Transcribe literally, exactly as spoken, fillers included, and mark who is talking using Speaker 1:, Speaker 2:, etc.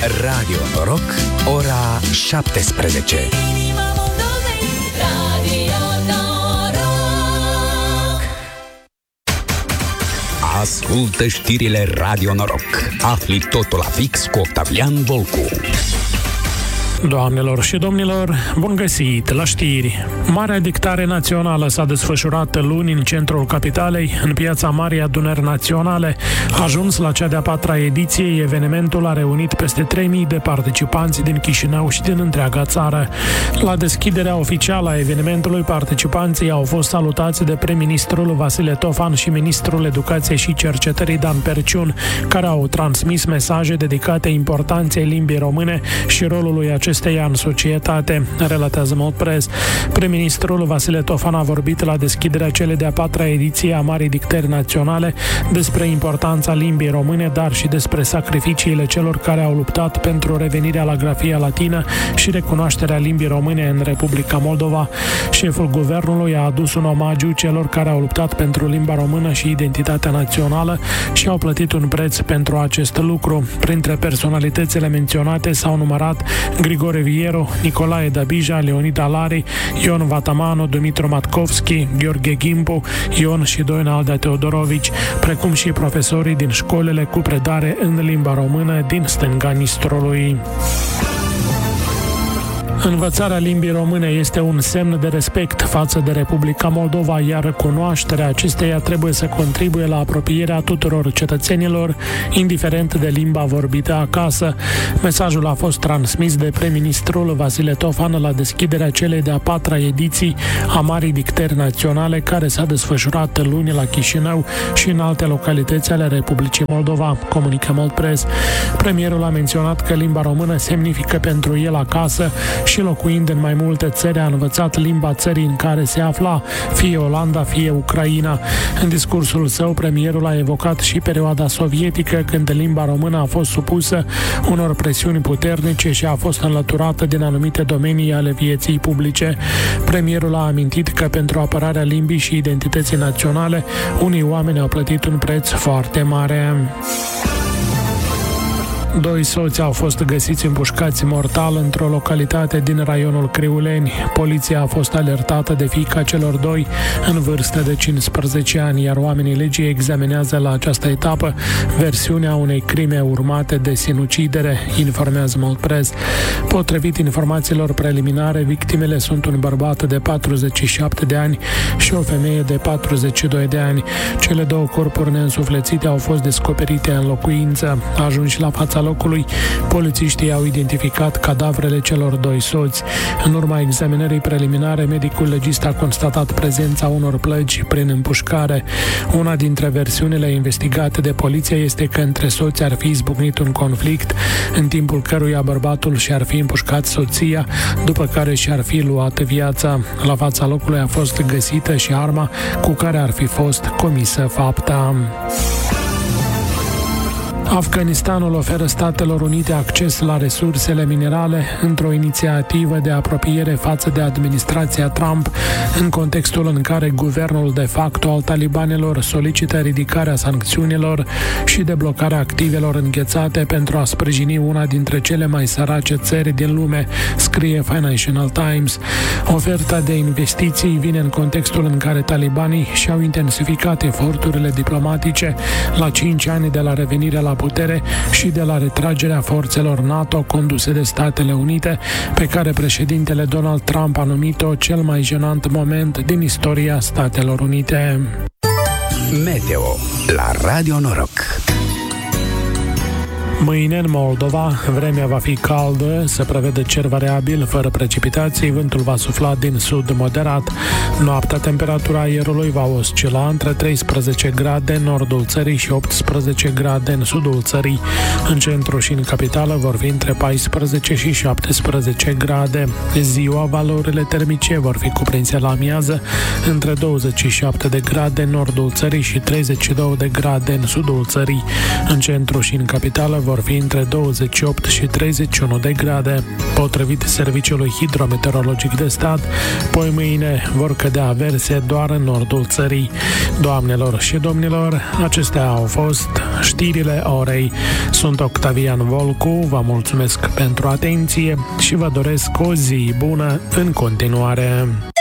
Speaker 1: Radio Noroc, ora șaptesprezece. Ascultă știrile Radio Noroc. Afli totul la fix cu Octavian Volcu.
Speaker 2: Doamnelor și domnilor, bun găsit la știri! Marea dictare națională s-a desfășurat luni în centrul capitalei, în piața Marii Adunări Naționale. A ajuns la cea de-a patra ediție, evenimentul a reunit peste trei mii de participanți din Chișinău și din întreaga țară. La deschiderea oficială a evenimentului, participanții au fost salutați de prim-ministrul Vasile Tofan și ministrul Educației și Cercetării Dan Perciun, care au transmis mesaje dedicate importanței limbii române și rolului acestei acesteia în societate, relatează Mult Press. Prim-ministrul Vasile Tofan a vorbit la deschiderea celei de-a patra ediție a Marii Dictări Naționale despre importanța limbii române, dar și despre sacrificiile celor care au luptat pentru revenirea la grafia latină și recunoașterea limbii române în Republica Moldova. Șeful guvernului a adus un omagiu celor care au luptat pentru limba română și identitatea națională și au plătit un preț pentru acest lucru. Printre personalitățile menționate s-au numărat Grigore Vieru, Nicolae Dabija, Leonid Alari, Ion Vatamanu, Dumitru Matkovski, Gheorghe Gimpu, Ion și Doina Aldea Teodorovici, precum și profesorii din școlile cu predare în limba română din stânga Nistrului. Învățarea limbii române este un semn de respect față de Republica Moldova, iar cunoașterea acesteia trebuie să contribuie la apropierea tuturor cetățenilor, indiferent de limba vorbită acasă. Mesajul a fost transmis de prim-ministrul Vasile Tofan la deschiderea celei de-a patra ediții a Marii Dictări Naționale, care s-a desfășurat luni la Chișinău și în alte localități ale Republicii Moldova, comunică Mult Press. Premierul a menționat că limba română semnifică pentru el acasă și locuind în mai multe țări a învățat limba țării în care se afla, fie Olanda, fie Ucraina. În discursul său, premierul a evocat și perioada sovietică, când limba română a fost supusă unor presiuni puternice și a fost înlăturată din anumite domenii ale vieții publice. Premierul a amintit că pentru apărarea limbii și identității naționale, unii oameni au plătit un preț foarte mare. Doi soți au fost găsiți împușcați mortal într-o localitate din raionul Criuleni. Poliția a fost alertată de fiica celor doi, în vârstă de cincisprezece ani, iar oamenii legii examinează la această etapă versiunea unei crime urmate de sinucidere, informează Mult Press. Potrivit informațiilor preliminare, victimele sunt un bărbat de patruzeci și șapte de ani și o femeie de patruzeci și doi de ani. Cele două corpuri neînsuflețite au fost descoperite în locuință. Ajunși la fața locului, polițiștii au identificat cadavrele celor doi soți. În urma examinării preliminare, medicul legist a constatat prezența unor plăgi prin împușcare. Una dintre versiunile investigate de poliție este că între soți ar fi izbucnit un conflict, în timpul căruia bărbatul și-ar fi împușcat soția, după care și-ar fi luat viața. La fața locului a fost găsită și arma cu care ar fi fost comisă fapta. Afganistanul oferă Statelor Unite acces la resursele minerale într-o inițiativă de apropiere față de administrația Trump, în contextul în care guvernul de facto al talibanilor solicită ridicarea sancțiunilor și deblocarea activelor înghețate pentru a sprijini una dintre cele mai sărace țări din lume, scrie Financial Times. Oferta de investiții vine în contextul în care talibanii și-au intensificat eforturile diplomatice la cinci ani de la revenirea la putere și de la retragerea forțelor NATO conduse de Statele Unite, pe care președintele Donald Trump a numit-o cel mai jenant moment din istoria Statelor Unite.
Speaker 1: Meteo la Radio Noroc.
Speaker 2: Mâine în Moldova, vremea va fi caldă, se prevede cer variabil, fără precipitații, vântul va sufla din sud moderat. Noaptea, temperatura aerului va oscila între treisprezece grade în nordul țării și optsprezece grade în sudul țării. În centru și în capitală vor fi între paisprezece și șaptesprezece grade. Ziua, valorile termice vor fi cuprinse la amiază între douăzeci și șapte de grade în nordul țării și treizeci și două de grade în sudul țării. În centru și în capitală vor vor fi între douăzeci și opt și treizeci și unu de grade. Potrivit Serviciului Hidrometeorologic de Stat, poi mâine vor cădea averse doar în nordul țării. Doamnelor și domnilor, acestea au fost știrile orei. Sunt Octavian Volcu, vă mulțumesc pentru atenție și vă doresc o zi bună în continuare.